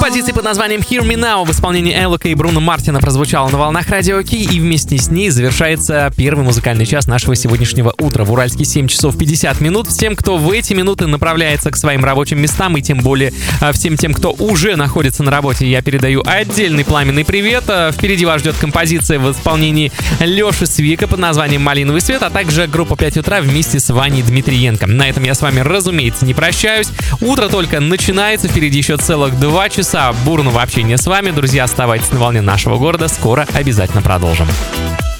Композиция под названием Hear Me Now в исполнении Элока и Бруно Мартина прозвучала на волнах Радио Кей, и вместе с ней завершается первый музыкальный час нашего сегодняшнего утра. В Уральске 7 часов 50 минут. Всем, кто в эти минуты направляется к своим рабочим местам, и тем более всем тем, кто уже находится на работе, я передаю отдельный пламенный привет. Впереди вас ждет композиция в исполнении Лёши Свика под названием «Малиновый свет», а также группа 5 утра вместе с Ваней Дмитриенко. На этом я с вами, разумеется, не прощаюсь. Утро только начинается, впереди еще целых 2 часа бурного общения с вами. Друзья, оставайтесь на волне нашего города, скоро обязательно продолжим.